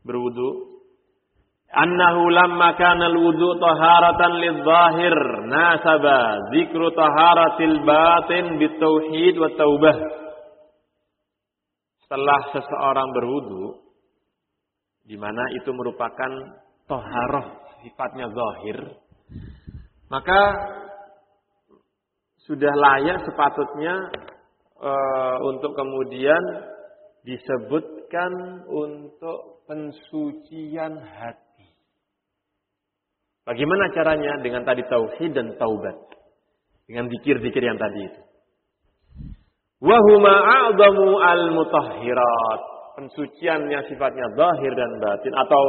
berwudu. Annahu lamma kana al-wudu taharatan lidh-dhahir nasaba dzikru taharatil batin bitauhid wa taubah. Setelah seseorang berwudu, di mana itu merupakan taharah sifatnya zahir, maka sudah layak sepatutnya untuk kemudian disebutkan untuk pensucian hati. Bagaimana caranya? Dengan tadi tauhid dan taubat. Dengan zikir-zikir yang tadi itu. Wa huma a'zamu al-mutahhirat. Pensucian yang sifatnya zahir dan batin atau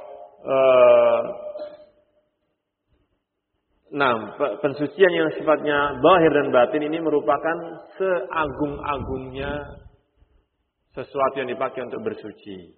pensucian yang sifatnya zahir dan batin ini merupakan seagung-agungnya sesuatu yang dipakai untuk bersuci.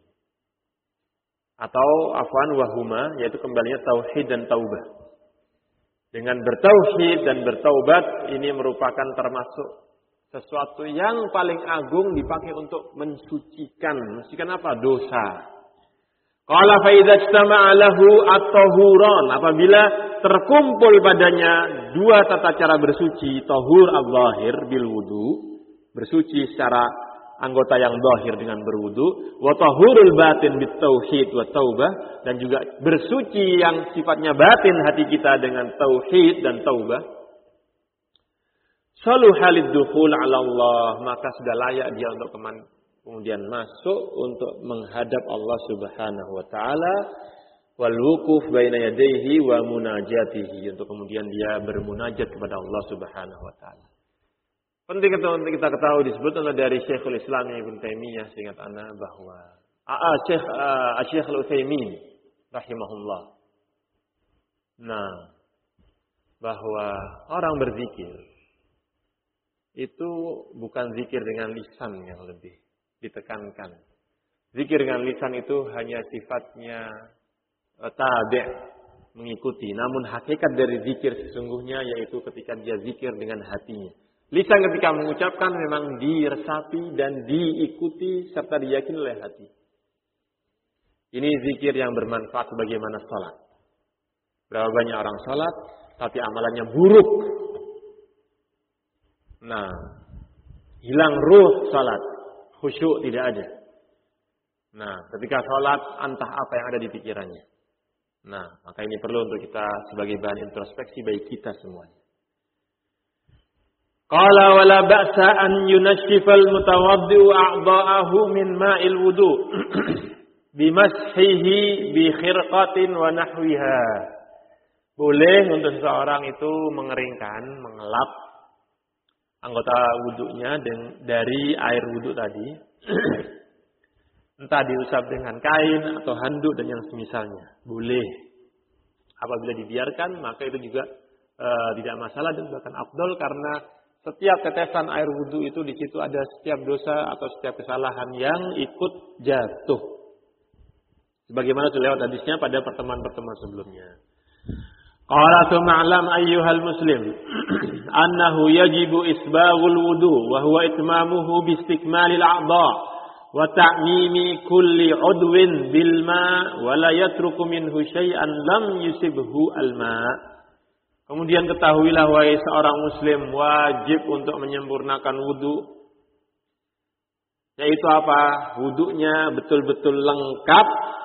Atau afwan wahuma, yaitu kembalinya tauhid dan taubah. Dengan bertauhid dan bertaubat ini merupakan termasuk sesuatu yang paling agung dipakai untuk mensucikan. Mensucikan apa? Dosa. Qala fa idza ijtama'a lahu at-tahuran, apabila terkumpul padanya dua tata cara bersuci, tahur al-zahir bil wudu, bersuci secara anggota yang zahir dengan berwudu, wa tahurul batin bit tauhid wa taubah, dan juga bersuci yang sifatnya batin hati kita dengan tauhid dan taubah. Saluhalid dukhul 'ala Allah, maka sudah layak dia untuk kemudian masuk untuk menghadap Allah Subhanahu wa taala, wal wuquf baina yadayhi wa munajatihi, untuk kemudian dia bermunajat kepada Allah Subhanahu wa taala. Penting untuk kita ketahui disebutkan dari Syekhul Islam Ibnu Taimiyah, seingat ana bahwa Syekh Al-Utsaimin rahimahullah. Nah, bahwa orang berzikir itu bukan zikir dengan lisan yang lebih ditekankan. Zikir dengan lisan itu hanya sifatnya tabi', mengikuti. Namun hakikat dari zikir sesungguhnya yaitu ketika dia zikir dengan hatinya. Lisan ketika mengucapkan memang diresapi dan diikuti serta diyakini oleh hati. Ini zikir yang bermanfaat sebagaimana salat. Berapa banyak orang salat tapi amalannya buruk. Nah, hilang ruh salat, khusyuk tidak ada. Nah, ketika salat entah apa yang ada di pikirannya. Nah, maka ini perlu untuk kita sebagai bahan introspeksi bagi kita semuanya. Qala wala ba'sa an yunashifal mutawaddi'u a'dha'ahu min ma'il wudu' bimashihi bi khirqatin wa nahwiha. Boleh untuk seseorang itu mengeringkan, mengelap anggota wudunya dari air wudu tadi. Entah diusap dengan kain atau handuk dan yang semisalnya. Boleh. Apabila dibiarkan maka itu juga tidak masalah dan bahkan afdal, karena setiap tetesan air wudu itu di situ ada setiap dosa atau setiap kesalahan yang ikut jatuh. Sebagaimana sudah lewat hadisnya pada pertemuan-pertemuan sebelumnya. Qala ma'lam ayyuhal muslim annahu yajibu isbaghul wudu wa huwa itmamuhu bi istikmalil a'dha wa ta'mimi kulli 'udwin bil ma' wa la yatruku minhu syai'an lam yusibhu al ma'. Kemudian ketahuilah wahai seorang muslim, wajib untuk menyempurnakan wudu. Yaitu apa? Wudunya betul-betul lengkap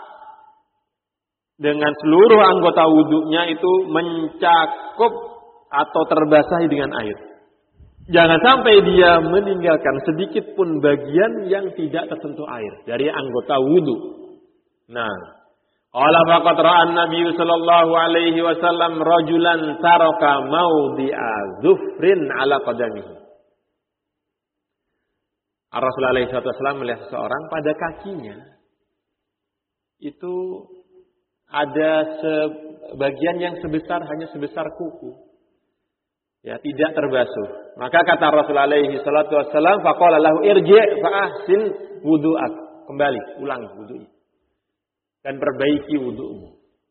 dengan seluruh anggota wudunya itu mencakup atau terbasahi dengan air. Jangan sampai dia meninggalkan sedikit pun bagian yang tidak tersentuh air dari anggota wudu. Nah, qala faqad ra'a an-nabiy sallallahu alaihi wasallam rajulan taraka mawdi'a dhufrin ala qadamihi. Rasulullah alaihi wasallam melihat seseorang pada kakinya itu ada sebagian yang hanya sebesar kuku. Ya, tidak terbasuh. Maka kata Rasulullah alaihi wasallam, faqala lahu irji' fa ahsin wudu'ak. Kembali, ulangi wudu'i. Dan perbaiki wudu'mu.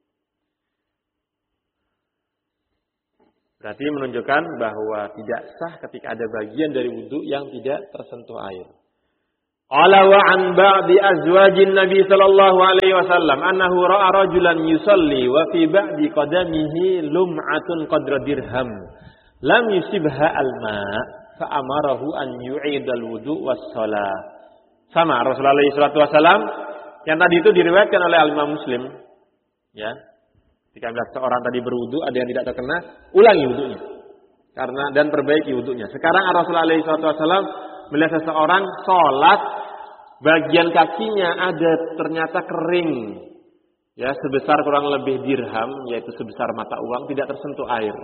Berarti menunjukkan bahwa tidak sah ketika ada bagian dari wudu yang tidak tersentuh air. Qala wa an ba'di azwajin Nabi sallallahu alaihi wasallam annahu ra'a rajulan yusalli wa fi ba'di qadamihi lum'atun qadra dirham lam yusibha al-ma' fa amarahu an yu'idal wudu' was-shalah. Sama Rasulullah sallallahu alaihi wasallam yang tadi itu diriwayatkan oleh Imam Muslim, ya. Jika seorang tadi berwudu ada yang tidak terkena, ulangi wudunya. Dan perbaiki wudunya. Sekarang Rasulullah SAW melihat seseorang sholat, bagian kakinya ada ternyata kering, ya sebesar kurang lebih dirham, yaitu sebesar mata uang, tidak tersentuh air.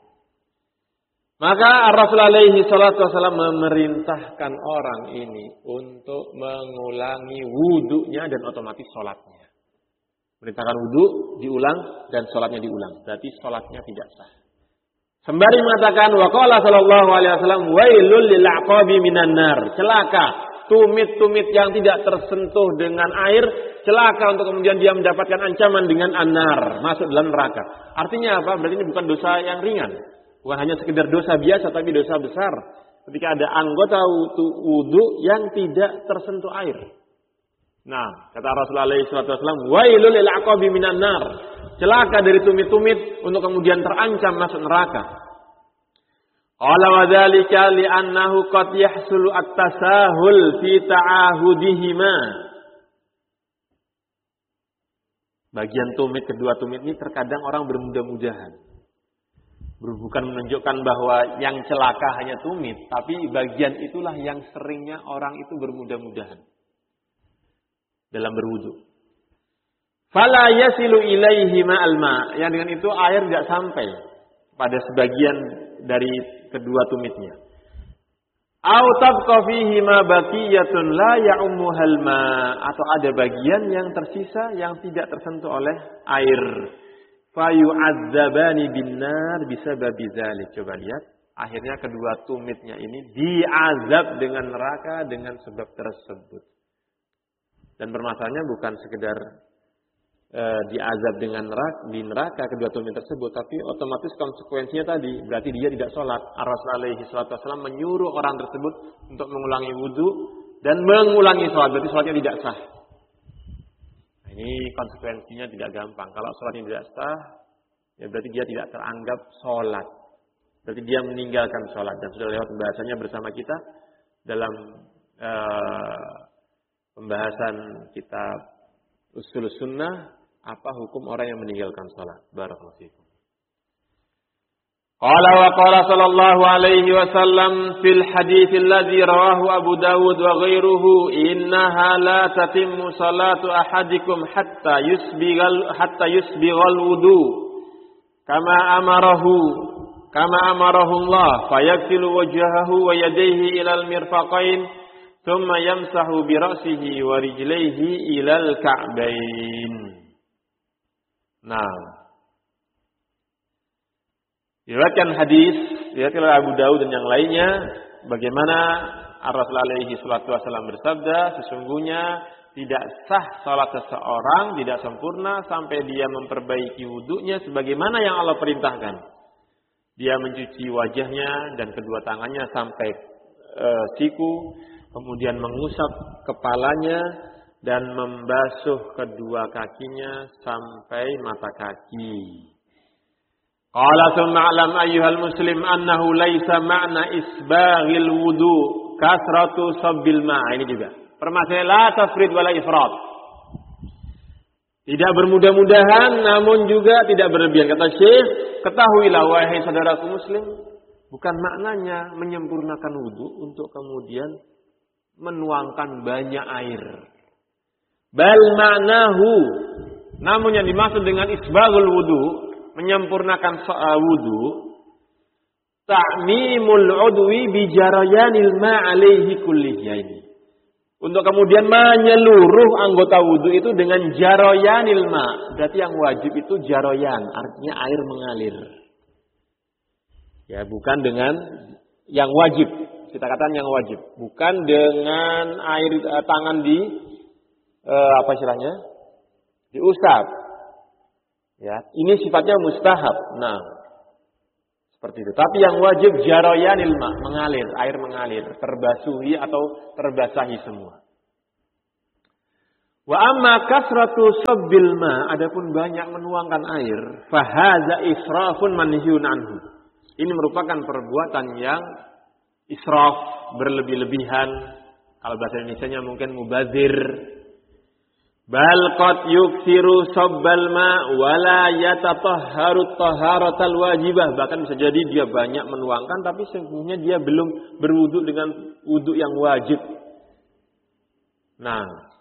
Maka Rasulullah SAW memerintahkan orang ini untuk mengulangi wudunya dan otomatis sholatnya. Perintahkan wudu diulang dan sholatnya diulang. Berarti sholatnya tidak sah. Sembari mengatakan waqala sallallahu alaihi wasallam wailul lil aqabi minan nar. Celaka tumit-tumit yang tidak tersentuh dengan air, celaka untuk kemudian dia mendapatkan ancaman dengan an-nar, masuk dalam neraka. Artinya apa? Berarti ini bukan dosa yang ringan. Bukan hanya sekedar dosa biasa tapi dosa besar. Ketika ada anggota wudu yang tidak tersentuh air. Nah, kata Rasulullah SAW, wailul lil aqabi minan nar. Celaka dari tumit-tumit untuk kemudian terancam masuk neraka. Qala wa dzalika li'annahu qad yahsulu at-tasahul fi ta'ahudihima. Bagian tumit, kedua tumit ini terkadang orang bermudah-mudahan. Bukan menunjukkan bahwa yang celaka hanya tumit, tapi bagian itulah yang seringnya orang itu bermudah-mudahan dalam berwudu. Fala yasilu ilaihi ma'al ma'. Yang dengan itu air tidak sampai pada sebagian dari kedua tumitnya. Au tabqa fihi ma baqiyatun la ya'ummuhal ma'. Atau ada bagian yang tersisa yang tidak tersentuh oleh air. Fa yu'adzabani binnar bisababi dzalik. Coba lihat, akhirnya kedua tumitnya ini diazab dengan neraka dengan sebab tersebut. Dan permasalahannya bukan sekedar diazab dengan neraka kedua tumit tersebut, tapi otomatis konsekuensinya tadi berarti dia tidak sholat. Rasulullah SAW menyuruh orang tersebut untuk mengulangi wudu dan mengulangi sholat, berarti sholatnya tidak sah. Nah, ini konsekuensinya tidak gampang. Kalau sholatnya tidak sah, ya berarti dia tidak teranggap sholat. Berarti dia meninggalkan sholat. Dan sudah lewat pembahasannya bersama kita dalam pembahasan kitab Ushul Sunnah, apa hukum orang yang meninggalkan salat. Barakallahu fiikum. Qala wa qala sallallahu alaihi wasallam fil hadits alladzi rawahu Abu Dawud wa ghairuhu, innaha la tatimmu salatu ahadikum hatta yusbighal wudu kama amarahu Allah fayaghsilu wajhahu wa yadayhi ilal mirfaqain thumma yamsahu bi ra'sihi wa rijlaihi ilal ka'bain. Nah, diriwayatkan hadis oleh Abu Dawud dan yang lainnya bagaimana Rasulullah alaihi salatu wasallam bersabda, sesungguhnya tidak sah salat seseorang, tidak sempurna sampai dia memperbaiki wudunya sebagaimana yang Allah perintahkan. Dia mencuci wajahnya dan kedua tangannya sampai siku, kemudian mengusap kepalanya dan membasuh kedua kakinya sampai mata kaki. Qala thumma alam ayyuhal muslim annahu laisa ma'na isbaghil wudu kasratu sabbil ma'. Ini juga permasalahan la tafrid wala ifrat. Tidak bermudah-mudahan namun juga tidak berlebihan. Kata Syekh, ketahuilah wahai saudaraku muslim, bukan maknanya menyempurnakan wudu untuk kemudian menuangkan banyak air. Bal ma'nahu, namun yang dimaksud dengan isbaghul wudu, menyempurnakan wudu, ta'mimul udwi bi jarayanil ma' alaihi kullihi. Untuk kemudian menyeluruh anggota wudu itu dengan jarayanil ma'. Berarti yang wajib itu jarayan, artinya air mengalir. Ya, bukan dengan yang wajib. Kita katakan yang wajib, bukan dengan air tangan di apa istilahnya? Diusap. Ya, ini sifatnya mustahab. Nah, seperti itu. Tapi yang wajib jarayanil ma, mengalir, air mengalir, terbasuhi atau terbasahi semua. Wa amma kasratu sabbil ma, adapun banyak menuangkan air, fa hadza israfun manhiyun anhu. Ini merupakan perbuatan yang israf, berlebih-lebihan. Kalau bahasa Indonesianya mungkin mubazir. Bal qad yuksiru sabbal ma wala yatatahharu taharatal wajibah. Bahkan bisa jadi dia banyak menuangkan tapi sesungguhnya dia belum berwudu dengan wudu yang wajib. Nah,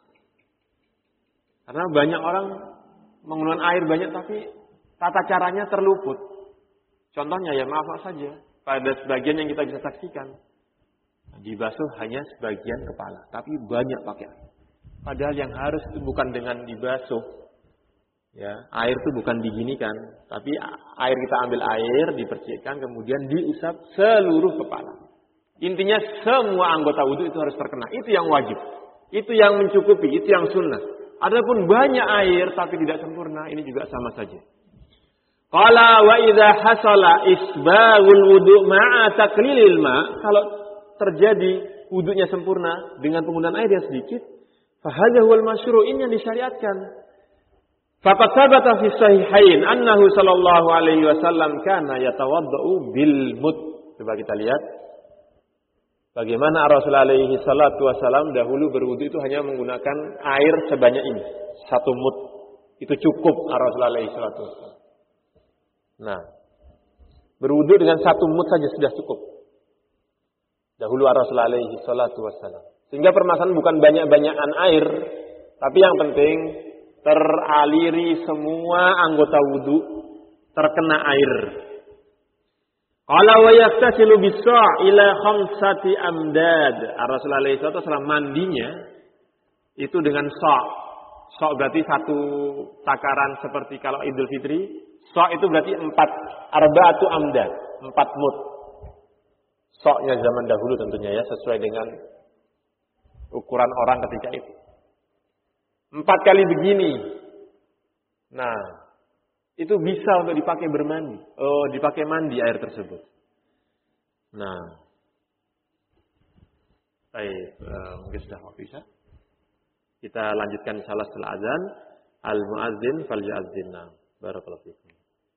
karena banyak orang menggunakan air banyak tapi tata caranya terluput. Contohnya ya maaf saja, pada sebagian yang kita bisa saksikan dibasuh hanya sebagian kepala, tapi banyak pakai air. Padahal yang harus itu bukan dengan dibasuh. Ya, air itu bukan diginikan, tapi air kita ambil air, dipercikkan, kemudian diusap seluruh kepala. Intinya semua anggota wudu itu harus terkena. Itu yang wajib. Itu yang mencukupi, itu yang sunnah. Adapun banyak air tapi tidak sempurna, ini juga sama saja. Qala wa idza hasala isbaghul wudu ma'a taqlilil ma, kalau terjadi wudunya sempurna dengan penggunaan air yang sedikit, fa hadza huwal masyru', ini yang disyariatkan. Faqad thabata fi sahihain annahu sallallahu alaihi wasallam kana yatawaddau bil mud. Coba kita lihat bagaimana Rasulullah alaihi salatu wasallam dahulu berwudu itu hanya menggunakan air sebanyak ini, 1 mud. Itu cukup Rasulullah alaihi salatu wasallam. Nah, berwudu dengan 1 mud saja sudah cukup. Dahulu Rasulullah alaihi salatu wasallam. Sehingga permasalahan bukan banyak-banyakan air, tapi yang penting teraliri semua anggota wudu, terkena air. Qala wa yaktasilu bis-sa' ila 5 amdad. Rasulullah alaihi wasallam mandinya itu dengan sa'. Sa' berarti 1 takaran seperti kalau Idul Fitri. Sa' itu berarti 4 amdad, 4 mud. Sa'-nya zaman dahulu tentunya ya, sesuai dengan ukuran orang ketika itu. 4 kali begini. Nah, itu bisa untuk dipakai bermandi. Oh, dipakai mandi air tersebut. Nah, baik, mungkin sudah waktu Isya. Kita lanjutkan insyaallah setelah azan. Al-muadzin falyu'adzinna. Barakallahu fikum.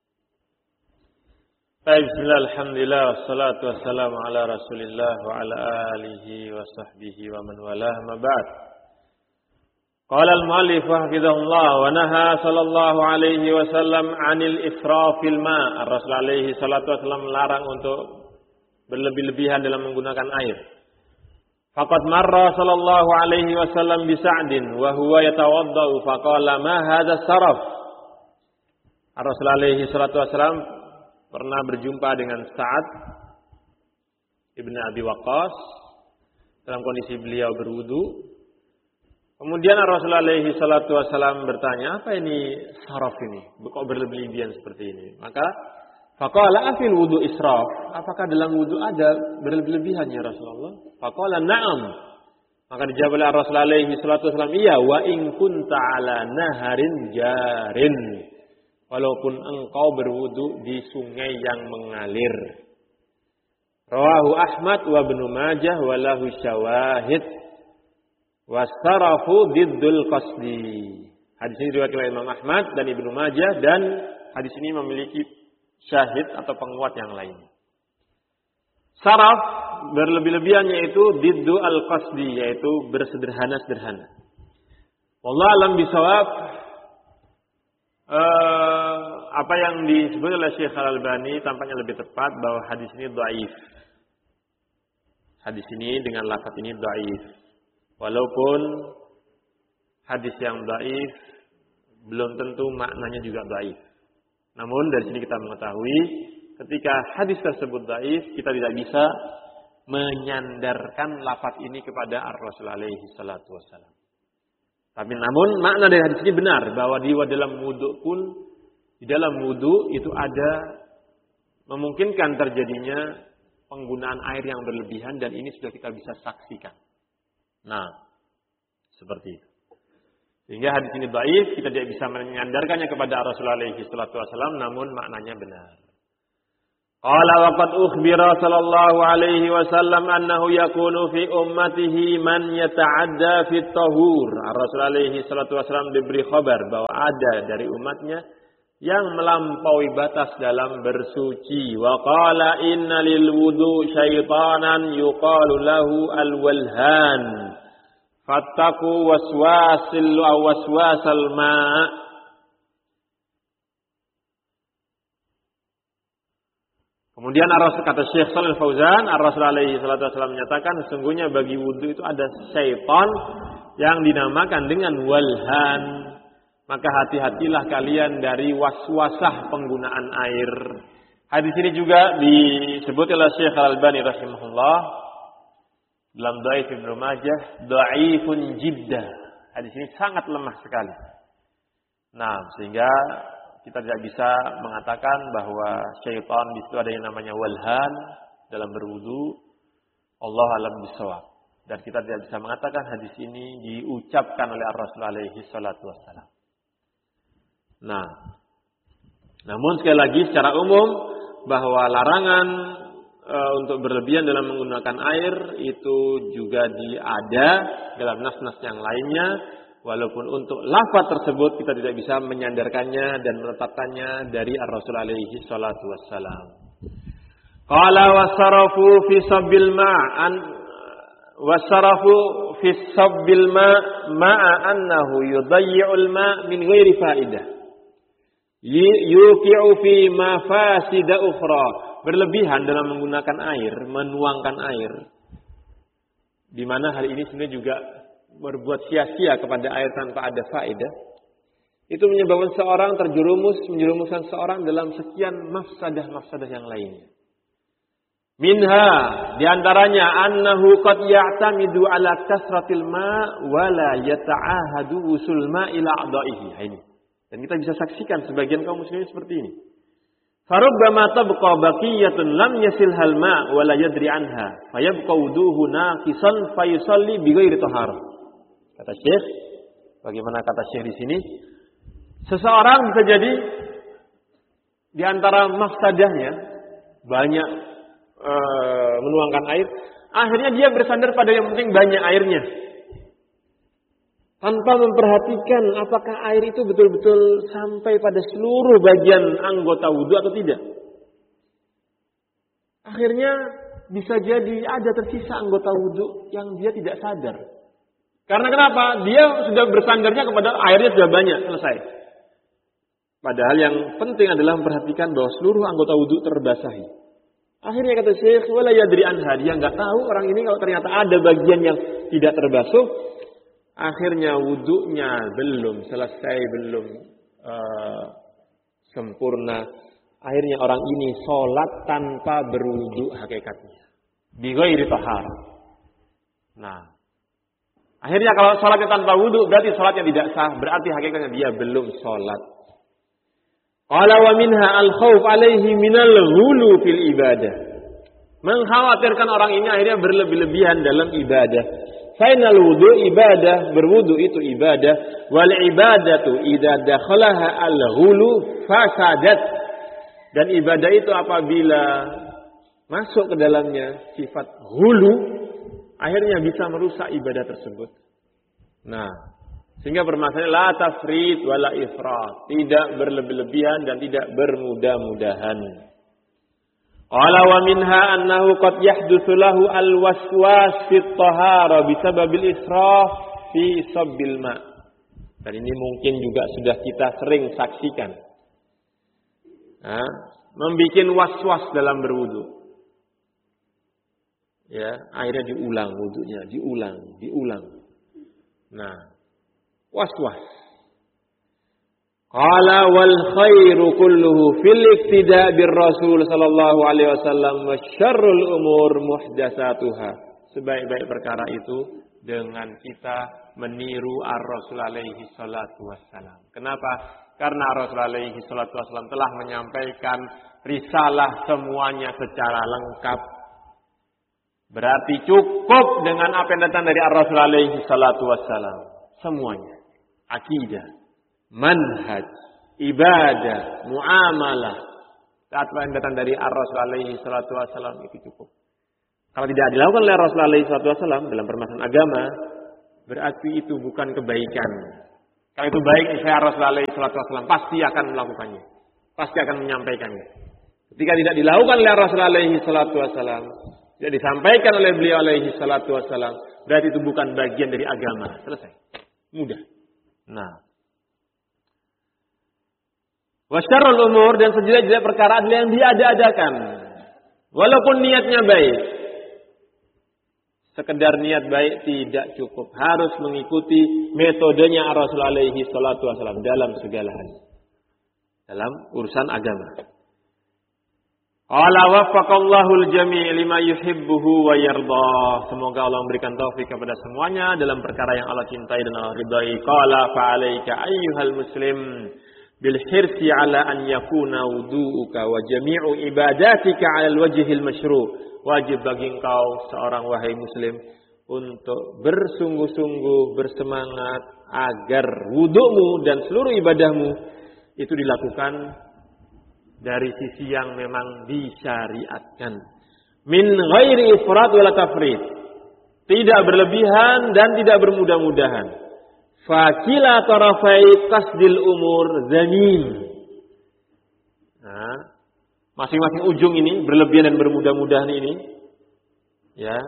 Bismillah, alhamdulillah, wassalatu wassalamu ala rasulillah wa ala alihi wa sahbihi wa man walah, ma ba'd. Qala al-mu'allif hafizahullah wa naha sallallahu alaihi wasallam 'anil israfil ma'. Rasul alaihi salatu wasallam melarang untuk berlebih-lebihan dalam menggunakan air. Faqad marra sallallahu alaihi wasallam bi Sa'din wa huwa yatawaddau faqala ma hadha saraf. Rasul alaihi salatu wasallam pernah berjumpa dengan Sa'ad Ibn Abi Waqqas dalam kondisi beliau berwudu. Kemudian Rasulullah alaihi salatu wasallam bertanya, apa ini saraf ini? Kok berlebihan seperti ini? Maka faqala afil wudu israf? Apakah dalam wudu ada berlebihan ya Rasulullah? Faqala na'am. Maka dijawab oleh Rasulullah alaihi salatu wasallam, iya, wa in kunta ala naharin jarin. Walaupun engkau berwudu di sungai yang mengalir. Rawahu Ahmad wa Ibnu Majah wa lahu syawahid. Wasarafu diddul qasdi. Hadis ini diriwayatkan oleh Imam Ahmad dan Ibnu Majah, dan hadis ini memiliki syahid atau penguat yang lain. Saraf berlebih-lebihannya itu diddu al-qasdi, yaitu bersederhana-sederhana. Wallahu alam bisawab. Apa yang disebut oleh Syekh Al-Albani tampaknya lebih tepat bahwa hadis ini dhaif. Hadis ini dengan lafaz ini dhaif. Walaupun hadis yang dhaif belum tentu maknanya juga dhaif. Namun dari sini kita mengetahui ketika hadis tersebut dhaif, kita tidak bisa menyandarkan lafaz ini kepada Ar-Rasul alaihi salatu wasallam. Tapi namun makna dari hadis ini benar, bahwa di dalam wudu pun, di dalam wudu itu ada memungkinkan terjadinya penggunaan air yang berlebihan, dan ini sudah kita bisa saksikan. Nah, seperti itu. Sehingga hadis ini dhaif, kita tidak bisa menyandarkannya kepada Rasulullah alaihi salatu wasallam, namun maknanya benar. Qala wa qad ukhbira sallallahu alaihi wasallam annahu yakunu fi ummatihi man yata'adda fit tahur. Rasul alaihi salatu wasallam diberi kabar bahwa ada dari umatnya yang melampaui batas dalam bersuci. Wa qala inna lil wudu syaitanan yuqalu lahu al-walhan. Fattaqu waswasal ma'. Kemudian kata Syekh Shalih Fauzan, Rasul alaihi salatu wasallam menyatakan sesungguhnya bagi wudu itu ada syaitan yang dinamakan dengan walhan. Maka hati-hatilah kalian dari waswasah penggunaan air. Hadis ini juga disebut oleh Syekh Al-Albani rahimahullah dalam Dhaif Ibnu Majah, dhaifun jiddah. Hadis ini sangat lemah sekali. Nah, sehingga kita tidak bisa mengatakan bahwa syaitan di situ ada yang namanya walhan dalam berwudu. Allah alam bisawab. Dan kita tidak bisa mengatakan hadis ini diucapkan oleh Rasul alaihi salatu wassalam. Nah, namun sekali lagi secara umum bahwa larangan untuk berlebihan dalam menggunakan air itu juga ada dalam nas-nas yang lainnya. Walaupun untuk lafaz tersebut kita tidak bisa menyandarkannya dan menetapkannya dari Ar-Rasul alaihi salatu wassalam. Qala wasarafu fi sabbil ma'an wasarafu fi sabbil ma'a annahu yudayyi'ul ma' min ghairi fa'idah. Yuqi'u fi mafasida ukhra. Berlebihan dalam menggunakan air, menuangkan air. Di mana hal ini sebenarnya juga berbuat sia-sia kepada air tanpa ada faedah. Itu menyebabkan seorang menjerumuskan seorang dalam sekian mafsadah yang lainnya. Minha, diantaranya annahu qad ya'tamidu ala kasratil ma' wa la yata'ahadu usul ma' ila a'dha'ihi. Ini. Dan kita bisa saksikan sebagian kaum muslimin seperti ini. Farubbama tabqa baqiyatun lam yasilhal ma' wa la yadri anha, fayabqa wuduhu naqisan fayusalli bighairi taharah. Kata Syekh, bagaimana kata Syekh di sini? Seseorang bisa jadi di antara mafsadahnya banyak menuangkan air, akhirnya dia bersandar pada yang penting banyak airnya. Tanpa memperhatikan apakah air itu betul-betul sampai pada seluruh bagian anggota wudu atau tidak. Akhirnya bisa jadi ada tersisa anggota wudu yang dia tidak sadar. Karena kenapa? Dia sudah bersandarnya kepada airnya sudah banyak, selesai. Padahal yang penting adalah memperhatikan bahwa seluruh anggota wudu terbasahi. Akhirnya kata Syekh, wala yadri anha, dia enggak tahu orang ini kalau ternyata ada bagian yang tidak terbasuh, akhirnya wudunya belum selesai, belum sempurna. Akhirnya orang ini sholat tanpa berwudu hakikatnya. Bighairi taharah. Nah, akhirnya kalau sholatnya tanpa wudu berarti sholatnya tidak sah. Berarti hakikatnya dia belum sholat. Qala wa minha al-khawf alaihi minal ghulu fil ibadah. Mengkhawatirkan orang ini akhirnya berlebih-lebihan dalam ibadah. Fainal wudu ibadah, berwudu itu ibadah. Wal ibadatu idza dakhalaha al-ghulu fasadat. Dan ibadah itu apabila masuk ke dalamnya sifat ghulu, akhirnya bisa merusak ibadah tersebut. Nah, sehingga bermaksudnya la tafrid wala ifrat, tidak berlebih-lebihan dan tidak bermudah-mudahan. Qala wa minha annahu qad yahdutsu lahu al-waswas fi at-tahara bisababil israf fi sabbil ma'. Dan ini mungkin juga sudah kita sering saksikan. Membikin waswas dalam berwudu. Ya, akhirnya diulang wudunya, diulang. Nah, waswas. Qala wal khairu kulluhu fil iktida' bir Rasul sallallahu alaihi wasallam wa syarrul umur muhdatsatuha. Sebaik-baik perkara itu dengan kita meniru Ar-Rasul alaihi salatu wassalam. Kenapa? Karena Rasul alaihi salatu wassalam telah menyampaikan risalah semuanya secara lengkap. Berarti cukup dengan apa yang datang dari Ar-Rasul alaihi salatu wassalam. Semuanya. Akidah, manhaj, ibadah, muamalah, Taat apa yang datang dari Ar-Rasul alaihi salatu wassalam itu cukup. Kalau tidak dilakukan oleh Rasul alaihi salatu wassalam dalam permasalahan agama, berarti itu bukan kebaikan. Kalau itu baik, saya Rasul alaihi salatu wassalam pasti akan melakukannya. Pasti akan menyampaikannya. Ketika tidak dilakukan oleh Rasul alaihi salatu wassalam, tidak disampaikan oleh beliau alaihi salatu wassalam, berarti itu bukan bagian dari agama. Selesai. Mudah. Nah. Wa syarrul umur, dan sejelek-jelek perkara adalah yang diada-adakan. Walaupun niatnya baik. Sekedar niat baik tidak cukup. Harus mengikuti metodenya Rasul alaihi salatu wassalam dalam segala hal. Dalam urusan agama. Qala waffaqallahu al-jami' lima yuhibbuhu wa yardah. Semoga Allah memberikan taufik kepada semuanya dalam perkara yang Allah cintai dan Allah ridai. Qala fa'alaika ayyuhal muslim bil hirsi ala an yakuna wudu'uka wa jami'u ibadatika 'ala al-wajhil masyru'. Wajib bagi engkau seorang wahai muslim untuk bersungguh-sungguh bersemangat agar wudu'mu dan seluruh ibadahmu itu dilakukan dari sisi yang memang disyariatkan. Min ghairi ifrat wala tafrid. Tidak berlebihan dan tidak bermudah-mudahan. Fakila tarafai qasdil umur zanin. Nah, masing-masing ujung ini berlebihan dan bermudah-mudahan ini ya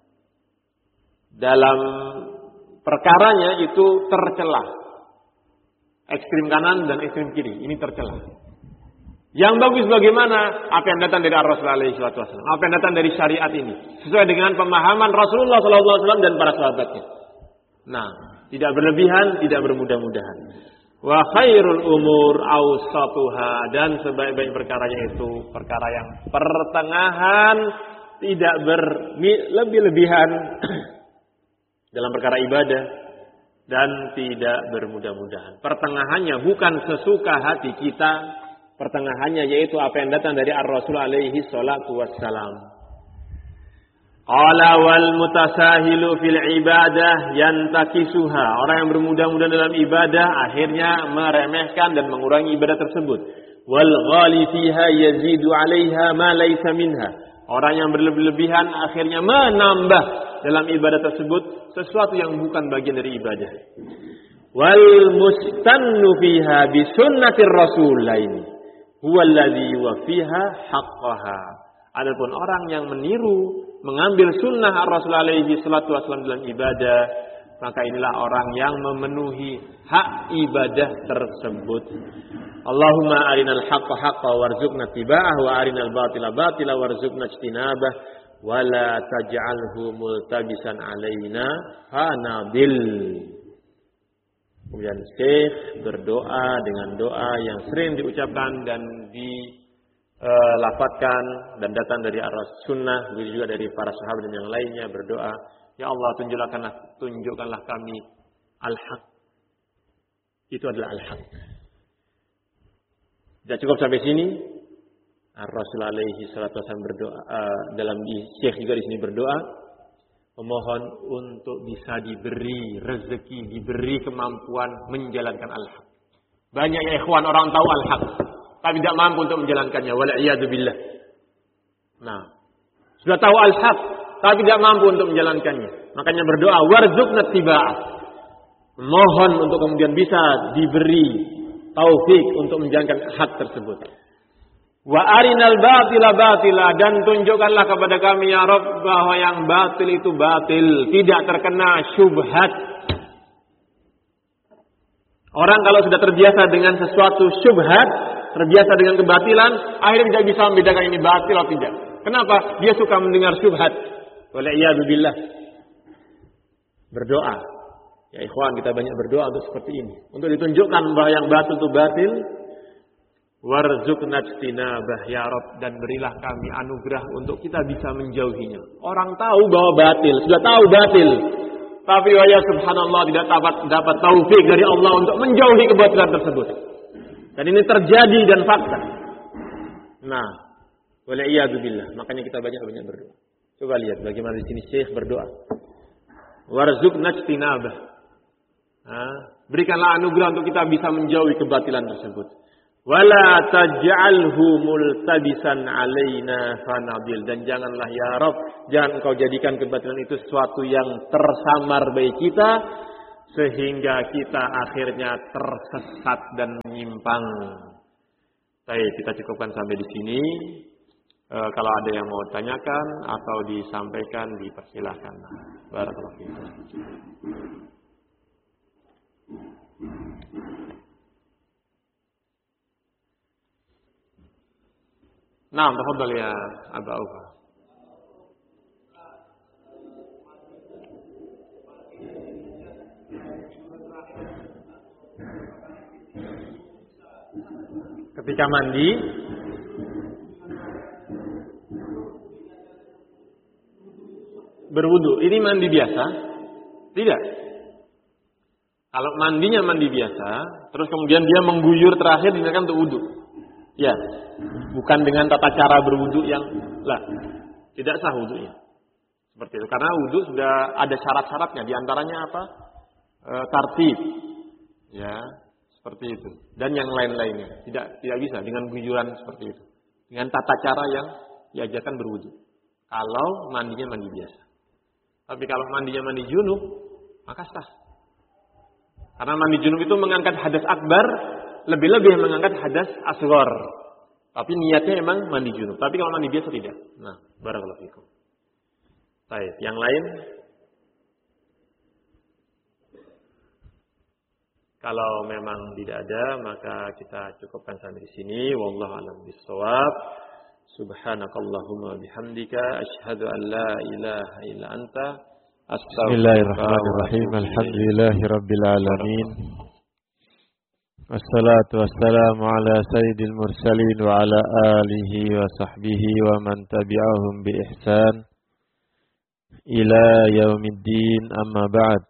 dalam perkaranya itu tercela. Ekstrim kanan dan ekstrim kiri ini tercela. Yang bagus bagaimana? Apa yang datang dari Rasul alaihi wasallam, apa yang datang dari syariat ini sesuai dengan pemahaman Rasulullah sallallahu alaihi wasallam dan para sahabatnya. Nah, tidak berlebihan, tidak bermudah-mudahan. Wa khairul umur awsatuha, dan sebaik-baik perkaranya itu perkara yang pertengahan, tidak berlebih-lebihan dalam perkara ibadah dan tidak bermudah-mudahan. Pertengahannya bukan sesuka hati kita, pertengahannya yaitu apa yang datang dari Ar-Rasul alaihi salatu wassalam. Qala wal mutasahilu fil ibadah yantakisuha. Orang yang bermudah-mudahan dalam ibadah akhirnya meremehkan dan mengurangi ibadah tersebut. Wal ghali fiha yazidu 'alaiha ma laysa minha. Orang yang berlebihan akhirnya menambah dalam ibadah tersebut sesuatu yang bukan bagian dari ibadah. Wal mustannu fiha bi sunnatir rasulaini huwa alladhi yuwaffiha haqqaha. Adapun orang yang meniru, mengambil sunnah Rasul alaihi salatu wasallam dalam ibadah, maka inilah orang yang memenuhi hak ibadah tersebut. Allahumma arinal haqqa haqqa warzuqna tiba'ah wa arinal batila batila warzuqna ijtinabah wa la taj'alhu multabisan alaina fanabil. Kemudian Syekh berdoa dengan doa yang sering diucapkan dan lafadzkan dan datang dari Ar-Sunnah, begitu juga dari para sahabat dan yang lainnya berdoa, ya Allah tunjukkanlah kami al-haq. Itu adalah al-haq. Tidak cukup sampai sini. Ar-Rasul alaihi salatu wasallam berdoa dalam Syekh juga di sini berdoa memohon untuk bisa diberi rezeki, diberi kemampuan menjalankan al-haq. Banyak ya ikhwan orang tahu al-haq tapi tidak mampu untuk menjalankannya. Wal'iyadu billah. Nah, sudah tahu al-haq, tapi tidak mampu untuk menjalankannya. Makanya berdoa, warzuqna tiba'ah. Mohon untuk kemudian bisa diberi taufik untuk menjalankan hak tersebut. Wa arinal batila batila, dan tunjukkanlah kepada kami ya Rabb bahwa yang batil itu batil, tidak terkena syubhat. Orang kalau sudah terbiasa dengan sesuatu syubhat, terbiasa dengan kebatilan, akhirnya tidak bisa membedakan ini batil atau tidak. Kenapa? Dia suka mendengar syubhat. Wal'iyadu billah. Berdoa. Ya ikhwan, kita banyak berdoa untuk seperti ini. Untuk ditunjukkan bahwa yang batil itu batil. Warzuqna ijtinabah ya Rabb, dan berilah kami anugerah untuk kita bisa menjauhinya. Orang tahu bahwa batil, sudah tahu batil. Tapi ya subhanallah tidak dapat taufik dari Allah untuk menjauhi kebatilan tersebut. Dan ini terjadi dan fakta. Nah, wal'iyadu billah. Makanya kita banyak-banyak berdoa. Coba lihat bagaimana di sini Syekh berdoa. Warzuqna ijtinabah. Berikanlah anugerah untuk kita bisa menjauhi kebatilan tersebut. Wala taj'alhu multabisan alaina fanadil. Dan janganlah ya Rabb, jangan engkau jadikan kebatilan itu sesuatu yang tersamar bagi kita sehingga kita akhirnya tersesat dan menyimpang. Baik, kita cukupkan sampai di sini. Kalau ada yang mau tanyakan atau disampaikan, dipersilahkan. Barakallahu fiikum. Nah, tafadhal ya Abu Aufa. Ketika mandi berwudu, ini mandi biasa? Tidak. Kalau mandinya mandi biasa, terus kemudian dia mengguyur terakhir digunakan untuk wudu. Ya, bukan dengan tata cara berwudu yang tidak sah wudunya. Seperti itu. Karena wudu sudah ada syarat-syaratnya. Di antaranya apa? Tartib. Ya, seperti itu. Dan yang lain-lainnya. Tidak bisa dengan guyuran seperti itu. Dengan tata cara yang diajarkan berwudu. Kalau mandinya mandi biasa. Tapi kalau mandinya mandi junub, maka sah. Karena mandi junub itu mengangkat hadas akbar, lebih-lebih mengangkat hadas asghar. Tapi niatnya emang mandi junub. Tapi kalau mandi biasa tidak. Nah, barakallahu fikum. Baik, yang lain? Kalau memang tidak ada, maka kita cukupkan sampai di sini. Wallahu a'lam bishawab. Subhanakallahumma bihamdika asyhadu an la ilaha illa anta astaghfiruka wa atubu ilaik. Alhamdulillahirabbil alamin. Wassalatu wassalamu ala sayyidil mursalin wa ala alihi wa sahbihi wa man tabi'ahum bi ihsan ila yaumiddin, amma ba'd.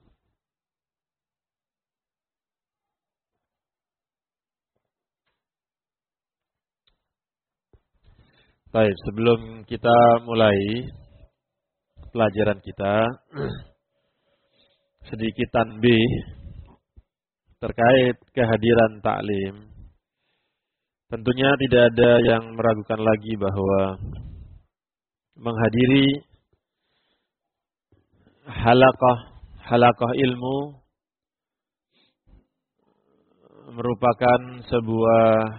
Baik, sebelum kita mulai pelajaran kita, sedikit tanbih terkait kehadiran taklim. Tentunya tidak ada yang meragukan lagi bahwa menghadiri halaqah ilmu merupakan sebuah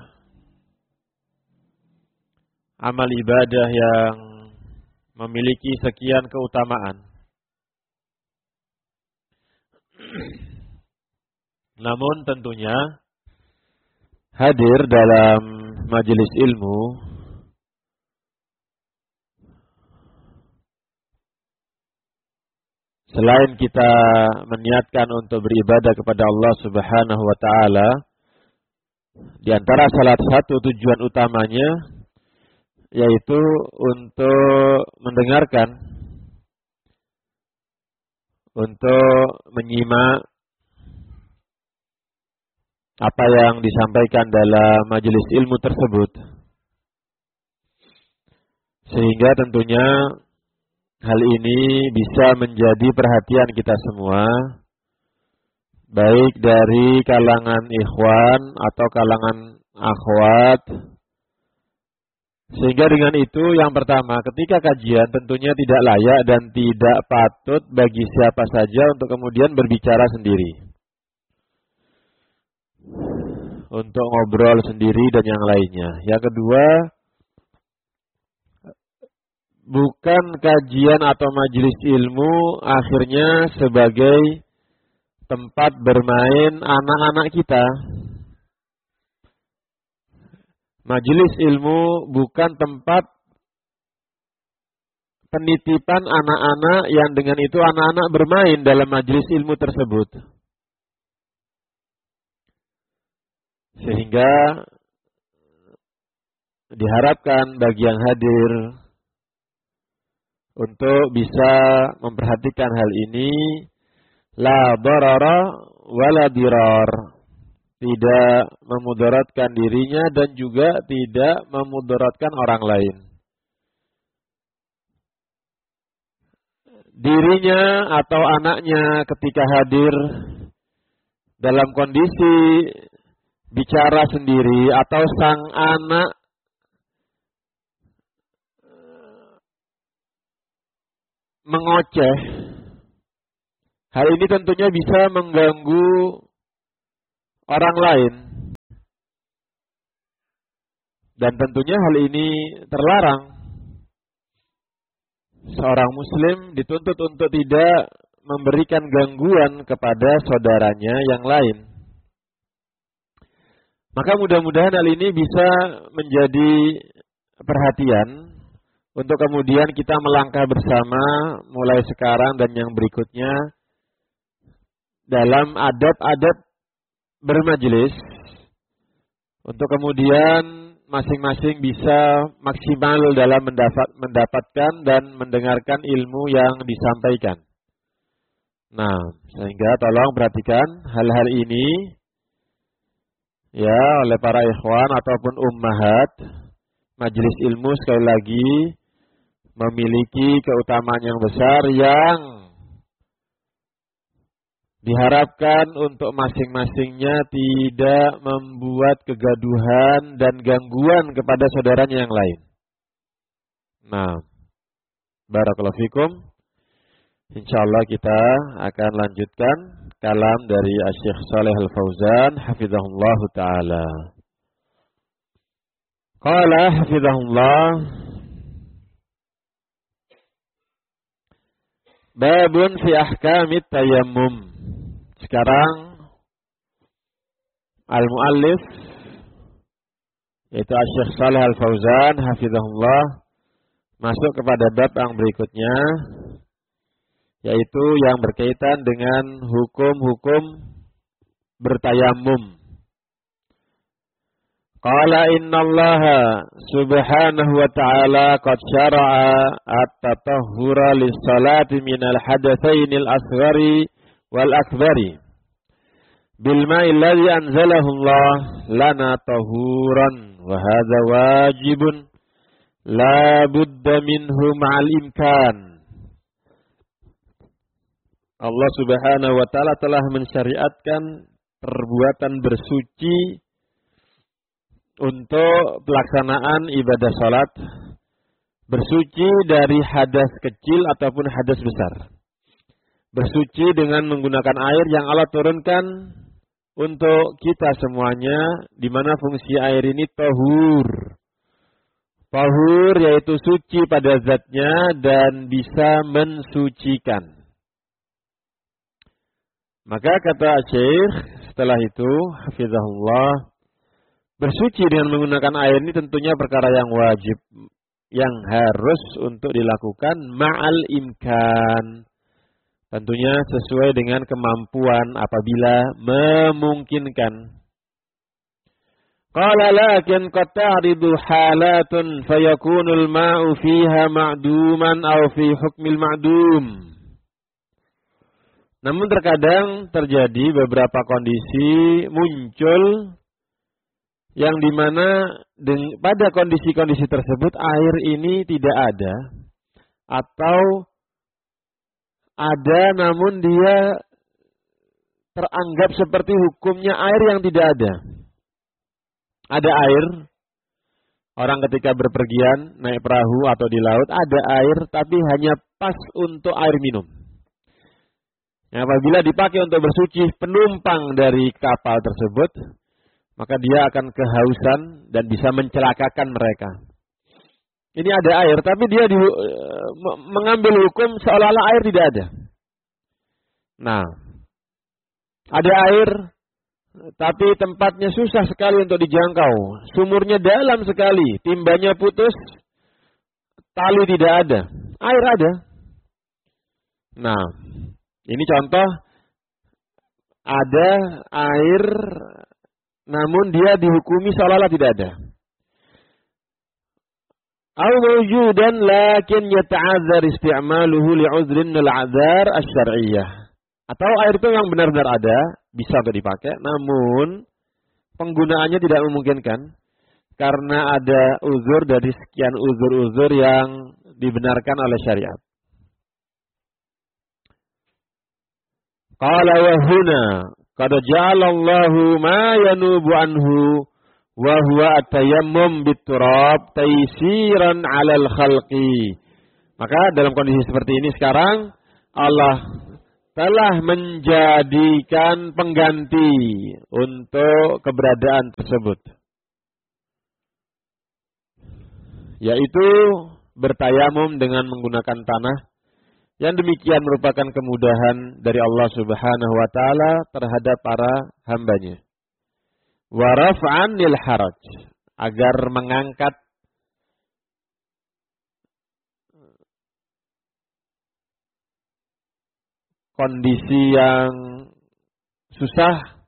amal ibadah yang memiliki sekian keutamaan. Namun tentunya hadir dalam majelis ilmu selain kita meniatkan untuk beribadah kepada Allah Subhanahu wa taala, di antara salah satu tujuan utamanya yaitu untuk mendengarkan, untuk menyimak apa yang disampaikan dalam majelis ilmu tersebut. Sehingga tentunya hal ini bisa menjadi perhatian kita semua, baik dari kalangan ikhwan atau kalangan akhwat. Sehingga dengan itu yang pertama, ketika kajian tentunya tidak layak dan tidak patut bagi siapa saja untuk kemudian berbicara sendiri, untuk ngobrol sendiri dan yang lainnya. Yang kedua, bukan kajian atau majelis ilmu akhirnya sebagai tempat bermain anak-anak kita. Majelis ilmu bukan tempat penitipan anak-anak yang dengan itu anak-anak bermain dalam majelis ilmu tersebut. Sehingga diharapkan bagi yang hadir untuk bisa memperhatikan hal ini, la darara wala dirar. Tidak memudaratkan dirinya dan juga tidak memudaratkan orang lain. Dirinya atau anaknya ketika hadir dalam kondisi bicara sendiri atau sang anak mengoceh, hal ini tentunya bisa mengganggu orang lain. Dan tentunya hal ini terlarang. Seorang muslim dituntut untuk tidak memberikan gangguan kepada saudaranya yang lain. Maka mudah-mudahan hal ini bisa menjadi perhatian untuk kemudian kita melangkah bersama mulai sekarang dan yang berikutnya dalam adab-adab bermajelis untuk kemudian masing-masing bisa maksimal dalam mendapatkan dan mendengarkan ilmu yang disampaikan. Nah, sehingga tolong perhatikan hal-hal ini ya oleh para ikhwan ataupun ummahat. Majelis ilmu sekali lagi memiliki keutamaan yang besar yang diharapkan untuk masing-masingnya tidak membuat kegaduhan dan gangguan kepada saudaranya yang lain. Nah, barakallahu fikum. Insyaallah kita akan lanjutkan kalam dari Syekh Shalih Al-Fauzan hafizahullah taala. Qala hafizahullah, babun fi ahkamit tayammum. Sekarang al-muallif yaitu Syekh Shalih Al-Fauzan hafizahullah masuk kepada bab yang berikutnya, yaitu yang berkaitan dengan hukum-hukum bertayamum. Qala innallaha subhanahu wa ta'ala qad syara'a at-tatahhura lis-salati minal hadatsainil asghari wal akbari bil ma'i alladhi anzalahu Allah lana tahuran wa hadza wajibun la budda minhu ma'al imkan. Allah Subhanahu wa taala telah mensyariatkan perbuatan bersuci untuk pelaksanaan ibadah salat, bersuci dari hadas kecil ataupun hadas besar. Bersuci dengan menggunakan air yang Allah turunkan untuk kita semuanya, di mana fungsi air ini tahur. Tahur yaitu suci pada zatnya dan bisa mensucikan. Maka kata Syekh setelah itu hafizahullah, bersuci dengan menggunakan air ini tentunya perkara yang wajib, yang harus untuk dilakukan ma'al imkan. Tentunya sesuai dengan kemampuan apabila memungkinkan. Qala lakin qad ta'ridu halatun fayakunul ma'u fiha ma'duman aw fi hukmil ma'dum. Namun terkadang terjadi beberapa kondisi muncul yang dimana pada kondisi-kondisi tersebut air ini tidak ada atau ada namun dia teranggap seperti hukumnya air yang tidak ada. Ada air, orang ketika berpergian naik perahu atau di laut ada air tapi hanya pas untuk air minum. Yang apabila dipakai untuk bersuci penumpang dari kapal tersebut, maka dia akan kehausan dan bisa mencelakakan mereka. Ini ada air, tapi dia mengambil hukum seolah-olah air tidak ada. Nah, ada air, tapi tempatnya susah sekali untuk dijangkau. Sumurnya dalam sekali, timbanya putus, tali tidak ada. Air ada. Nah, ini contoh, ada air, namun dia dihukumi seolah-olah tidak ada. Aw mawjudan lakin yata'adzar isti'maluhu li'udhrin al-'adzar asy-syar'iyyah. Atau air itu yang benar-benar ada, bisa untuk dipakai, namun penggunaannya tidak memungkinkan karena ada uzur dari sekian uzur-uzur yang dibenarkan oleh syariat. Qala wa huna qad ja'alallahu ma yanubu anhu wa huwa at-tayammum bit-turab taysiran 'alal khalqi. Maka dalam kondisi seperti ini sekarang Allah telah menjadikan pengganti untuk keberadaan tersebut, yaitu bertayamum dengan menggunakan tanah. Yang demikian merupakan kemudahan dari Allah Subhanahu wa taala terhadap para hambanya. Wa raf'an lil haraj, agar mengangkat kondisi yang susah,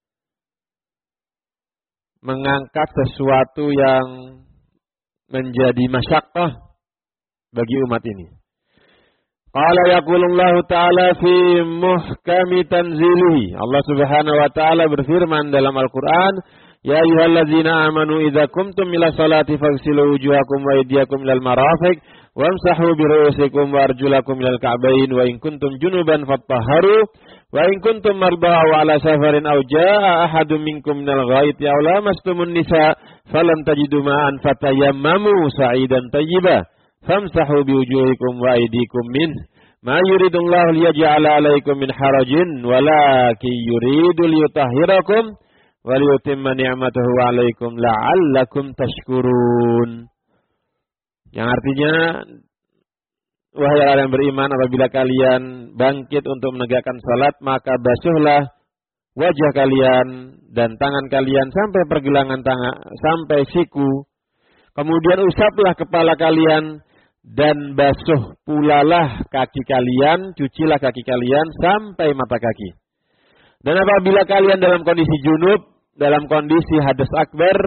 mengangkat sesuatu yang menjadi masyaqqah bagi umat ini. Qala yaqulullahu ta'ala fi muhkami tanzilihi. Allah Subhanahu wa ta'ala berfirman dalam Al-Qur'an, ya ayyuhalladzina amanu idza qumtum ila salati faghsilu wujuhakum wa aydiyakum ilal marafiq wamsahu bi ru'usikum wa arjulakum ilal ka'bayn wa in kuntum junuban fattahharu wa in kuntum mardaa aw ala safarin aw jaa ahadun minkum minal ghaiti aw lamastumun nisa falam tajidu ma'an fatayammamu sa'idan tayyiban famsahu bi wujuhikum wa aydikum min ma yuridullahu liyaj'ala 'alaikum min harajin walakin yuridu liyutahhirakum wa liyutimma ni'matahu 'alaikum la'allakum tashkurun. Yang artinya, wahai orang yang beriman, apabila kalian bangkit untuk menegakkan salat, maka basuhlah wajah kalian dan tangan kalian sampai pergelangan tangan, sampai siku. Kemudian usaplah kepala kalian dan basuh pulalah kaki kalian, cucilah kaki kalian sampai mata kaki. Dan apabila kalian dalam kondisi junub, dalam kondisi hadas akbar,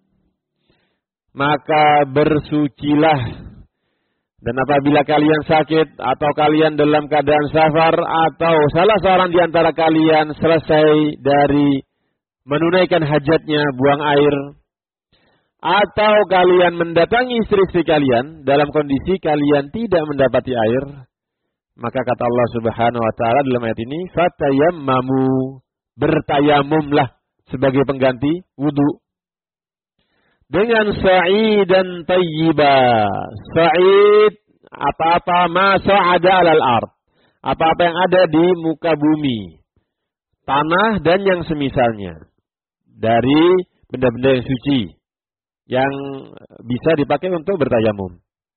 maka bersucilah. Dan apabila kalian sakit atau kalian dalam keadaan safar atau salah seorang di antara kalian selesai dari menunaikan hajatnya, buang air, atau kalian mendatangi istri-istri kalian dalam kondisi kalian tidak mendapati air, maka kata Allah Subhanahu wa taala dalam ayat ini, fatayammamu, bertayamumlah sebagai pengganti wudu. Dengan sa'idan tayyiba. Sa'id, apa-apa ma sa'ada alal ard. Apa-apa yang ada di muka bumi. Tanah dan yang semisalnya. Dari benda-benda yang suci. Yang bisa dipakai untuk bertayamum.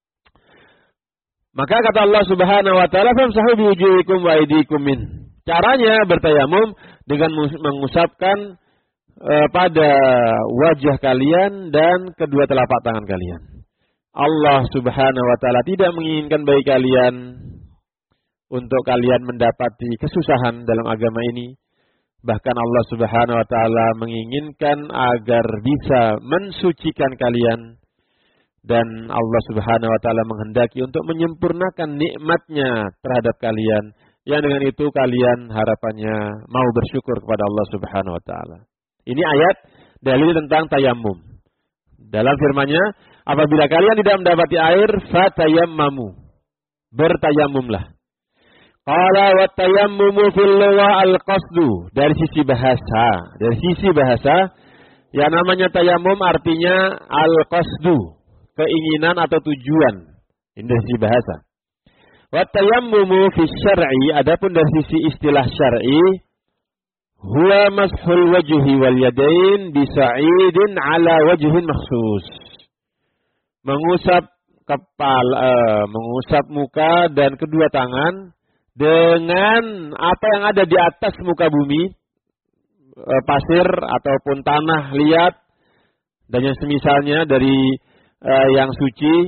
Maka kata Allah Subhanahu wa taala, famsahu biwujuhikum wa aydikum min. Caranya bertayamum dengan mengusapkan pada wajah kalian dan kedua telapak tangan kalian. Allah Subhanahu wa taala tidak menginginkan bagi kalian untuk kalian mendapati kesusahan dalam agama ini. Bahkan Allah Subhanahu wa taala menginginkan agar bisa mensucikan kalian, dan Allah Subhanahu wa taala menghendaki untuk menyempurnakan nikmatnya terhadap kalian. Yang dengan itu kalian harapannya mau bersyukur kepada Allah Subhanahu wa taala. Ini ayat dalil tentang tayamum. Dalam firman-Nya, apabila kalian tidak mendapati air, fatayammamu, bertayamumlah. Qala wa tayammumu fil lugha al-qasdu, dari sisi bahasa, yang namanya tayamum artinya al-qasdu, keinginan atau tujuan. Ini dari sisi bahasa. Wa tayammumu fi syar'i, adapun dari sisi istilah syar'i, huwa mashul wajhi wal yadain bisa'idin ala wajhin makhsus. Mengusap kepala, mengusap muka dan kedua tangan dengan apa yang ada di atas muka bumi, pasir ataupun tanah liat dan yang semisalnya dari yang suci,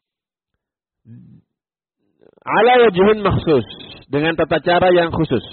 ala wajhin makhsus, dengan tata cara yang khusus.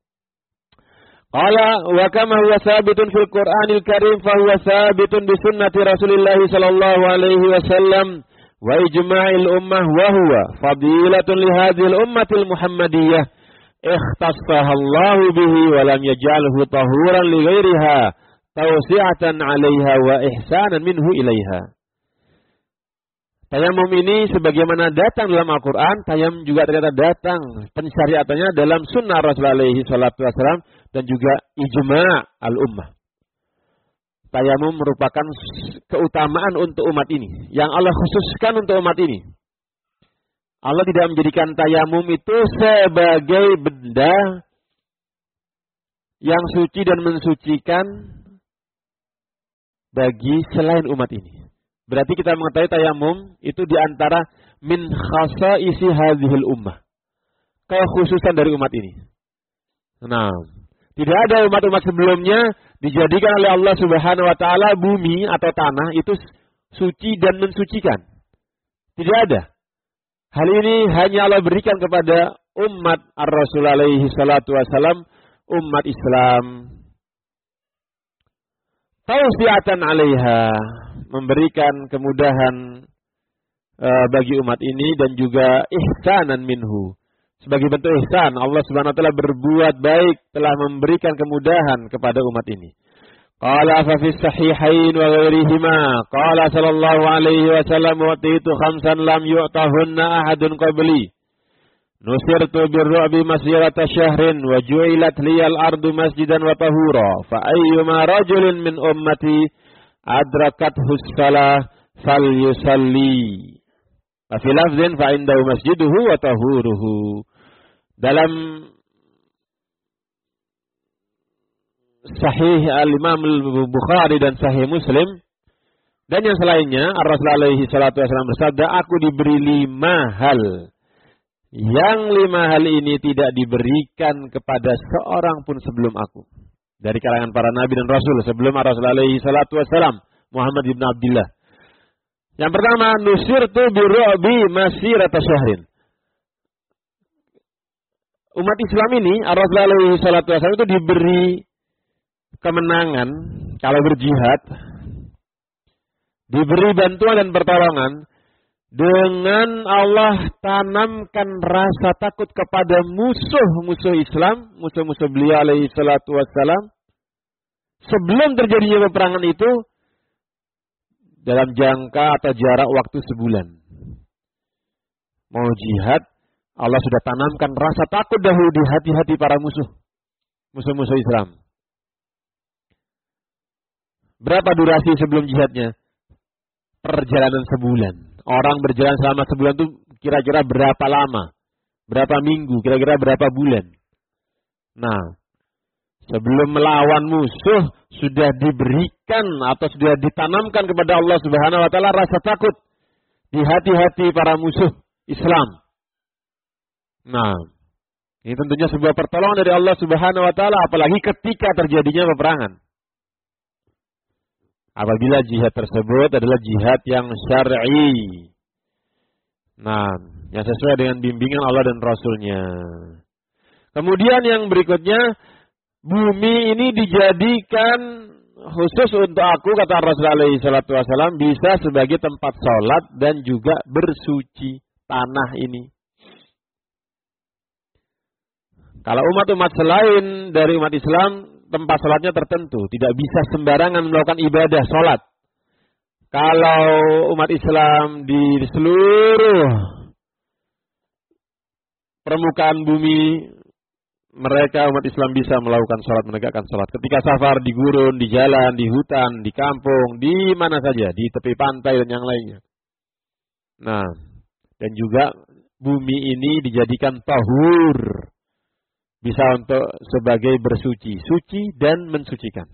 Qala wa kama huwa sabitun fil Qur'anil Karim fa huwa sabitun bi sunnati Rasulillah sallallahu alaihi wasallam wa ijma'il ummah wa huwa fadilatun li hadhihi al-ummatil Muhammadiyah ikhtassaha Allah bihi wa lam yaj'alhu tahuran li ghairiha tawsi'atan 'alaiha wa ihsanan minhu ilaiha. Tayamum ini sebagaimana datang dalam Al-Quran, tayamum juga ternyata datang pensyariatannya dalam sunnah Rasulullah SAW dan juga ijma' al-ummah. Tayamum merupakan keutamaan untuk umat ini, yang Allah khususkan untuk umat ini. Allah tidak menjadikan tayamum itu sebagai benda yang suci dan mensucikan bagi selain umat ini. Berarti kita mengetahui tayamum itu diantara min khasaisi hadhil ummah. Kekhususan dari umat ini. Nah, tidak ada umat-umat sebelumnya dijadikan oleh Allah Subhanahu wa taala bumi atau tanah itu suci dan mensucikan. Tidak ada. Hal ini hanya Allah berikan kepada umat Ar-Rasul alaihi salatu wasalam, umat Islam. Tausiatan 'alaiha, memberikan kemudahan bagi umat ini dan juga ihsanan minhu. Sebagai bentuk ihsan, Allah Subhanahu wa taala berbuat baik, telah memberikan kemudahan kepada umat ini. Qala fa fis sahihain wa ghairihima, qala sallallahu alaihi wasallam wa titu khamsan lam yu'tahunna ahadun qabli. Nusirtu birru'bi masirata syahrin wa ju'ilat liyal ardu masjidan wa tahura, fa ayyuma rajulin min ummati adrakathu shalah falyusalli. Wa fi lafdhin fa indahu masjiduhu wa tahuruhu. Dalam Sahih Al-Imam Al-Bukhari dan Sahih Muslim dan yang selainnya, Ar-Rasul alaihi salatu wasallam bersabda, aku diberi 5 hal. Yang 5 hal ini tidak diberikan kepada seorang pun sebelum aku. Dari kalangan para nabi dan rasul sebelum Ar-Rasul alaihi salatu wasallam, Muhammad ibn Abdullah. Yang pertama, nusirtu birru'bi masirata syahrin. Umat Islam ini, Ar-Rasul alaihi salatu wasallam itu diberi kemenangan kalau berjihad, diberi bantuan dan pertolongan dengan Allah tanamkan rasa takut kepada musuh-musuh Islam, musuh-musuh beliau alaihi salatu wassalam. Sebelum terjadinya peperangan itu dalam jangka atau jarak waktu sebulan. Mau jihad, Allah sudah tanamkan rasa takut dahulu di hati-hati para musuh-musuh Islam. Berapa durasi sebelum jihadnya? Perjalanan sebulan. Orang berjalan selama sebulan itu kira-kira berapa lama? Berapa minggu? Kira-kira berapa bulan? Nah, sebelum melawan musuh sudah diberikan atau sudah ditanamkan kepada Allah Subhanahu wa taala rasa takut di hati-hati para musuh Islam. Nah, ini tentunya sebuah pertolongan dari Allah Subhanahu wa taala apalagi ketika terjadinya peperangan. Apabila jihad tersebut adalah jihad yang syar'i. Nah, yang sesuai dengan bimbingan Allah dan Rasul-Nya. Kemudian yang berikutnya, bumi ini dijadikan khusus untuk aku, kata Rasulullah SAW, bisa sebagai tempat sholat dan juga bersuci tanah ini. Kalau umat-umat selain dari umat Islam, tempat sholatnya tertentu. Tidak bisa sembarangan melakukan ibadah sholat. Kalau umat Islam di seluruh permukaan bumi, mereka umat Islam bisa melakukan sholat, menegakkan sholat. Ketika safar, di gurun, di jalan, di hutan, di kampung, di mana saja, di tepi pantai dan yang lainnya. Nah, dan juga bumi ini dijadikan tahur. Bisa untuk sebagai bersuci, suci dan mensucikan.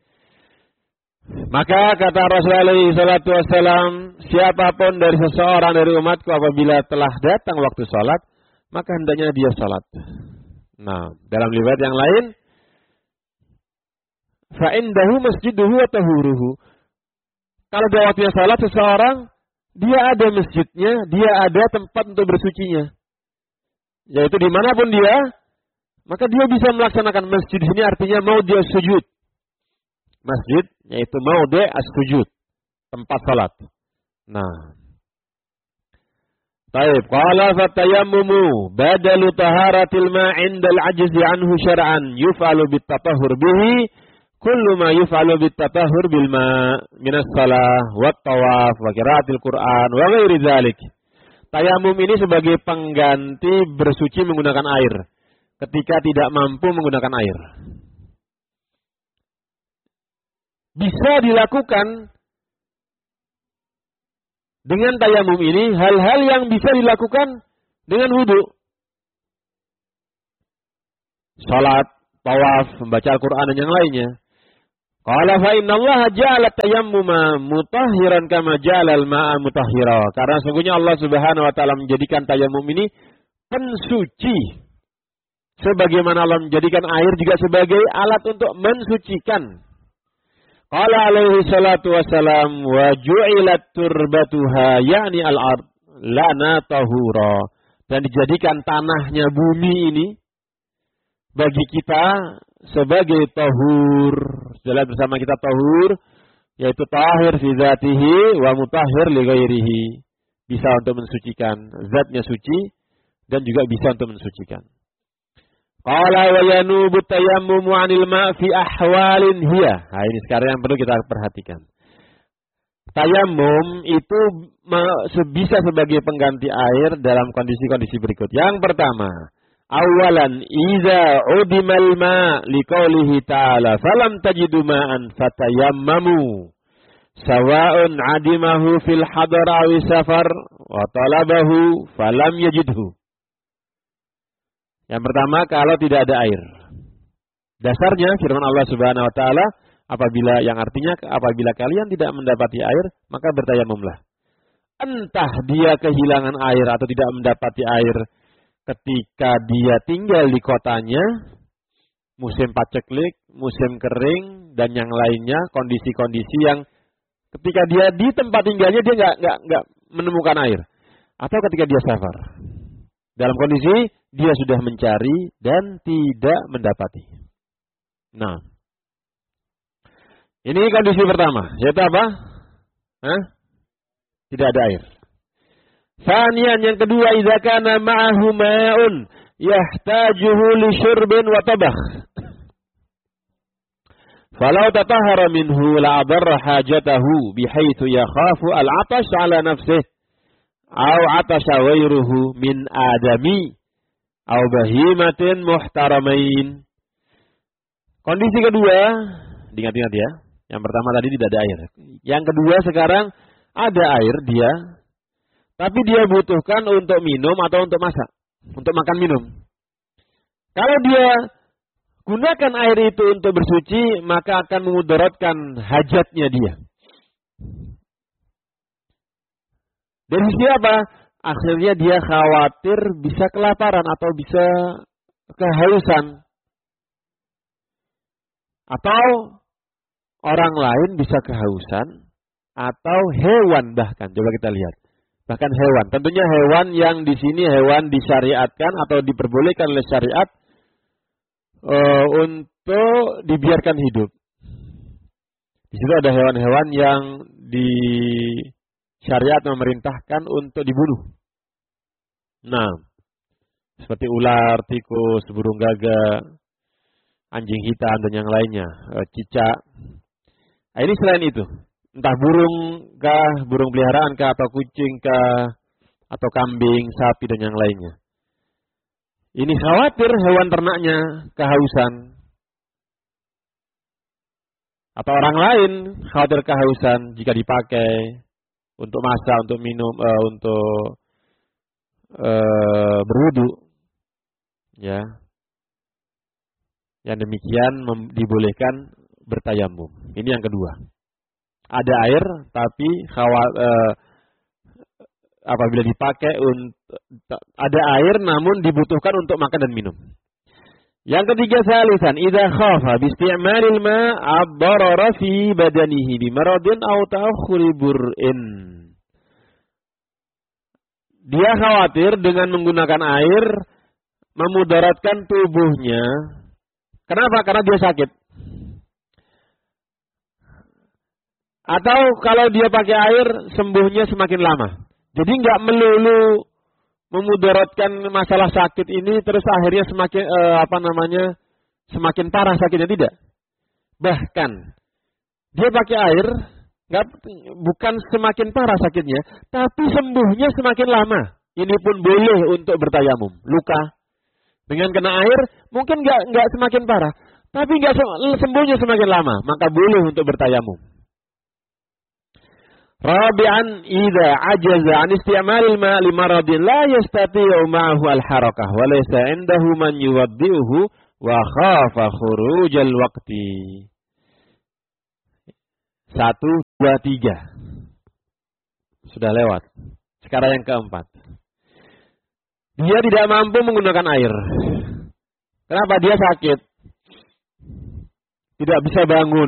Maka kata Rasulullah SAW, siapapun dari seseorang dari umatku apabila telah datang waktu sholat, maka hendaknya dia sholat. Nah, dalam riwayat yang lain, fa'indahu masjiduhu wa tahuruhu. Kalau dia waktunya sholat seseorang, dia ada masjidnya, dia ada tempat untuk bersucinya. Yaitu dimanapun dia, maka dia bisa melaksanakan masjid ini artinya maudhi' as-sujud. Masjid yaitu maudhi' as-sujud, tempat salat. Nah. Baik, qala fatayammumu badalu taharatil ma' 'inda al-'ajzi 'anhu syar'an yuf'alu bit-tatahhur bihi kullu ma yuf'alu bitatahhur bil ma' minas shalah wat tawaf wa qiraatil Qur'an wa ghairi dzalik. Tayamum ini sebagai pengganti bersuci menggunakan air ketika tidak mampu menggunakan air. Bisa dilakukan dengan tayamum ini hal-hal yang bisa dilakukan dengan wudu. Salat, tawaf, membaca Al-Qur'an dan yang lainnya. Qala fa innallaha ja'ala tayammuma mutahhiran kama ja'ala al-ma'a mutahhira. Karena sungguhnya Allah Subhanahu wa taala menjadikan tayamum ini pensuci. Sebagaimana Allah menjadikan air juga sebagai alat untuk mensucikan. Qala alaihi salatu wassalam wa ju'ilat turbatuha ya'ni al-ard lana tahura. Dan dijadikan tanahnya bumi ini bagi kita sebagai tahur. Jalan bersama kita tahur, yaitu tahir fi dzatihi wa mutahhir li ghairihi. Bisa untuk mensucikan, zatnya suci dan juga bisa untuk mensucikan. Qala wa yanubu tayammumu 'anil ma' fi ahwalin hiya. Nah, ini sekarang yang perlu kita perhatikan. Tayammum itu bisa sebagai pengganti air dalam kondisi-kondisi berikut. Yang pertama, awalan idza udimal ma liqaulihi ta'ala falam tajidu ma'an fatayammamu sawa'un adimahu fil hadar aw safar wa talabahu falam yajidhu. Yang pertama, kalau tidak ada air. Dasarnya firman Allah Subhanahu wa taala yang artinya apabila kalian tidak mendapati air maka bertayamumlah. Entah dia kehilangan air atau tidak mendapati air ketika dia tinggal di kotanya, musim paceklik, musim kering, dan yang lainnya, kondisi-kondisi yang ketika dia di tempat tinggalnya dia nggak menemukan air, atau ketika dia safar, dalam kondisi dia sudah mencari dan tidak mendapati. Nah, ini kondisi pertama, yaitu apa? Tidak ada air. Thaniyan, yang kedua, idza kana ma'ahu ma'un yahtajuhu li syurbin wa tabakh. Falau tatahhara minhu la adarra hajatahu bihaitsu yakhafu al-'atash 'ala nafsihi aw 'atasha ghairuhu min adami aw bahimatin muhtaramain. Kondisi kedua, ingat-ingat ya. Yang pertama tadi tidak ada air. Yang kedua sekarang ada air dia, tapi dia butuhkan untuk minum atau untuk masak, untuk makan minum. Kalau dia gunakan air itu untuk bersuci, maka akan memudaratkan hajatnya dia. Dari sisi apa? Akhirnya dia khawatir bisa kelaparan atau bisa kehausan. Atau orang lain bisa kehausan, atau hewan bahkan. Coba kita lihat. Bahkan hewan. Tentunya hewan yang di sini hewan disyariatkan atau diperbolehkan oleh syariat untuk dibiarkan hidup. Di situ ada hewan-hewan yang syariat memerintahkan untuk dibunuh. Nah, seperti ular, tikus, burung gagak, anjing hitam dan yang lainnya, cicak. Nah, ini selain itu, entah burung kah, burung peliharaan kah, atau kucing kah, atau kambing, sapi dan yang lainnya. Ini khawatir hewan ternaknya kehausan. Atau orang lain khawatir kehausan jika dipakai untuk masak, untuk minum, untuk berwudu, ya. Yang demikian dibolehkan bertayamum. Ini yang kedua. Ada air, tapi apabila dipakai ada air, namun dibutuhkan untuk makan dan minum. Yang ketiga, salisan, idza khafa bi isti'malil ma' ad-darara fi badanihi bi maradin aw ta'akhuri bur'in. Dia khawatir dengan menggunakan air memudaratkan tubuhnya. Kenapa? Karena dia sakit. Atau kalau dia pakai air, sembuhnya semakin lama. Jadi nggak melulu memudaratkan masalah sakit ini terus akhirnya semakin semakin parah sakitnya, tidak. Bahkan dia pakai air, bukan semakin parah sakitnya, tapi sembuhnya semakin lama. Ini pun boleh untuk bertayamum. Luka dengan kena air mungkin nggak semakin parah, tapi nggak sembuhnya semakin lama, maka boleh untuk bertayamum. Rabi'an idza ajaza an isti'malil ma' li maradin la yastati'u ma'ahu al-harakah wa laysa 'indahu man yuwaddi'uhu wa khafa khurujal waqti. 1, 2, 3. Sudah lewat. Sekarang yang keempat. Dia tidak mampu menggunakan air. Kenapa? Dia sakit. Tidak bisa bangun.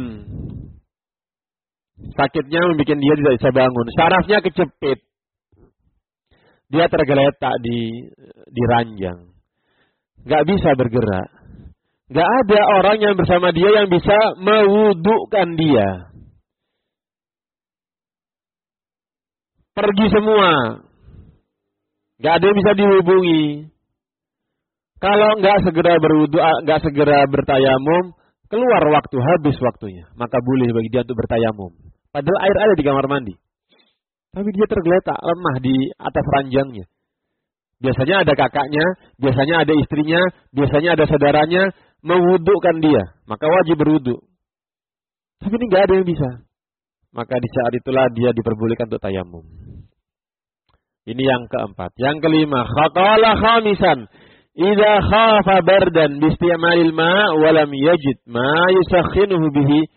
Sakitnya membuat dia tidak bisa bangun. Syarafnya kejepit. Dia tergeletak di ranjang. Gak bisa bergerak. Gak ada orang yang bersama dia yang bisa mewudukkan dia. Pergi semua. Gak ada yang bisa dihubungi. Kalau gak segera berwudu, gak segera bertayamum, keluar waktu, habis waktunya. Maka boleh bagi dia untuk bertayamum. Padahal air ada di kamar mandi. Tapi dia tergeletak, lemah di atas ranjangnya. Biasanya ada kakaknya, biasanya ada istrinya, biasanya ada saudaranya, mewudukkan dia. Maka wajib berwudu. Tapi ini gak ada yang bisa. Maka di saat itulah dia diperbolehkan untuk tayamum. Ini yang keempat. Yang kelima, qala khamisan, idza khafa bardan bi isti'malil ma' wa lam yajid ma yusakhinuhu bihi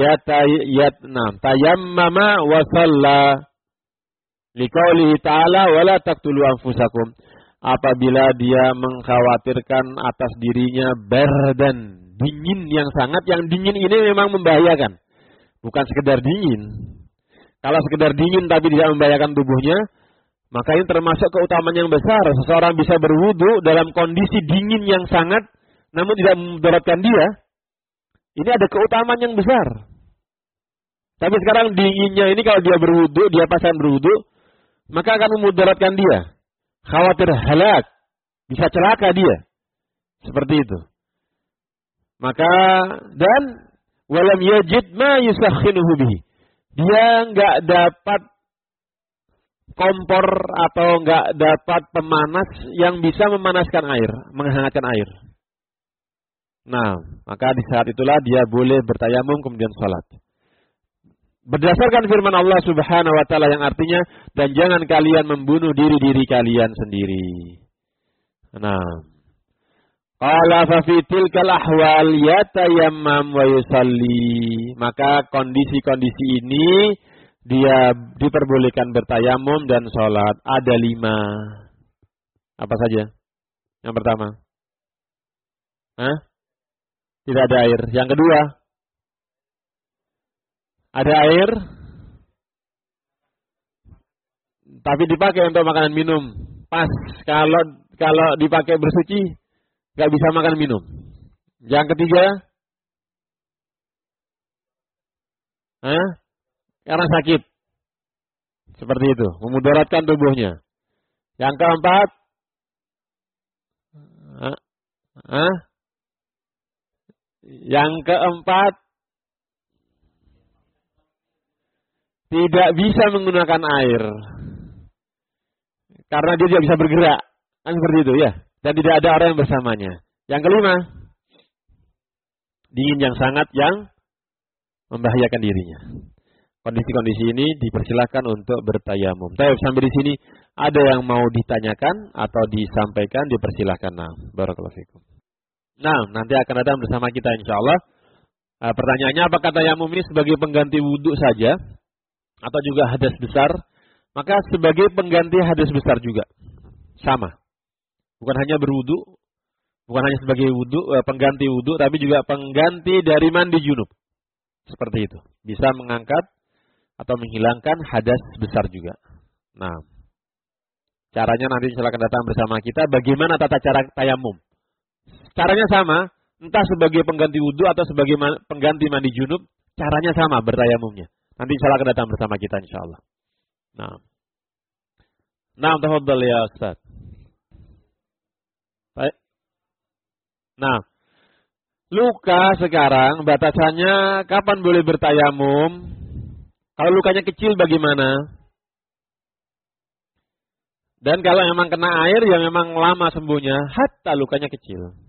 tayammama wa shalla. Liqaulihi ta'ala wa la taqtulu anfusakum. Apabila dia mengkhawatirkan atas dirinya bardan, dingin yang sangat, yang dingin ini memang membahayakan. Bukan sekedar dingin. Kalau sekedar dingin tapi tidak membahayakan tubuhnya, maka ini termasuk keutamaan yang besar. Seseorang bisa berwudu dalam kondisi dingin yang sangat, namun tidak memudaratkan dia. Ini ada keutamaan yang besar. Tapi sekarang dinginnya ini kalau dia berwudu, dia pasang berwudu, maka akan memudaratkan dia. Khawatir halak, bisa celaka dia. Seperti itu. Maka, dan walam yajid ma yusakhinuhu bihi. Dia nggak dapat kompor atau nggak dapat pemanas yang bisa memanaskan air, menghangatkan air. Nah, maka di saat itulah dia boleh bertayamum kemudian salat. Berdasarkan firman Allah Subhanahu wa taala yang artinya, dan jangan kalian membunuh diri-diri kalian sendiri. Nah, qala fa fi tilkal ahwal yatayammam wa yusalli. Maka kondisi-kondisi ini dia diperbolehkan bertayamum dan sholat. Ada 5. Apa saja? Yang pertama, tidak ada air. Yang kedua, ada air, tapi dipakai untuk makanan minum. Pas kalau dipakai bersuci, nggak bisa makan minum. Yang ketiga, karena sakit. Seperti itu, memudaratkan tubuhnya. Yang keempat, tidak bisa menggunakan air. Karena dia tidak bisa bergerak. Kan seperti itu ya. Dan tidak ada orang yang bersamanya. Yang kelima, dingin yang sangat yang membahayakan dirinya. Kondisi-kondisi ini dipersilakan untuk bertayamum. Tapi sampai di sini ada yang mau ditanyakan atau disampaikan, dipersilakan. Nah, barakallahu fikum. Nah, nanti akan datang bersama kita insyaallah. Pertanyaannya, apakah tayamum ini sebagai pengganti wudhu saja atau juga hadas besar? Maka sebagai pengganti hadas besar juga. Sama. Bukan hanya berwudhu, bukan hanya sebagai wudhu, pengganti wudhu, tapi juga pengganti dari mandi junub. Seperti itu. Bisa mengangkat atau menghilangkan hadas besar juga. Nah, caranya nanti silakan datang bersama kita. Bagaimana tata cara tayamum? Caranya sama, entah sebagai pengganti wudhu atau sebagai pengganti mandi junub, caranya sama bertayamumnya. Nanti silakan datang bersama kita insyaallah. Nah, tafadhal ya Ustaz. Baik. Nah, luka sekarang batasannya kapan boleh bertayamum? Kalau lukanya kecil bagaimana? Dan kalau memang kena air yang memang lama sembuhnya, hatta lukanya kecil.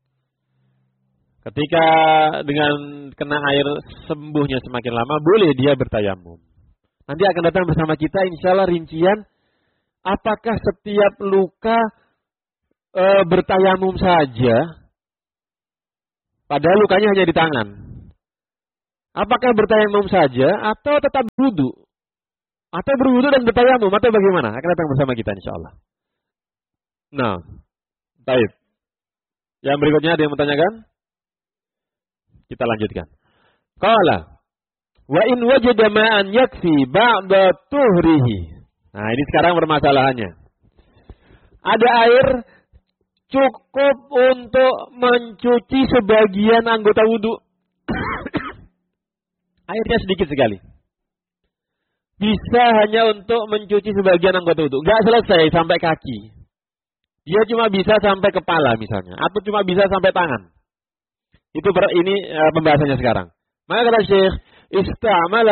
Ketika dengan kena air sembuhnya semakin lama, boleh dia bertayamum. Nanti akan datang bersama kita insya Allah rincian, apakah setiap luka bertayamum saja, padahal lukanya hanya di tangan. Apakah bertayamum saja atau tetap berwudu? Atau berwudu dan bertayamum atau bagaimana? Akan datang bersama kita insya Allah. Nah, baik. Yang berikutnya ada yang bertanyakan? Kita lanjutkan. Qala wa in wajada ma'an yakfi ba'da tuhrihi. Nah, ini sekarang permasalahannya. Ada air cukup untuk mencuci sebagian anggota wudu. Airnya sedikit sekali. Bisa hanya untuk mencuci sebagian anggota wudu. Enggak selesai sampai kaki. Dia cuma bisa sampai kepala misalnya. Atau cuma bisa sampai tangan. Ini pembahasannya sekarang. Maka kata Syekh, istamala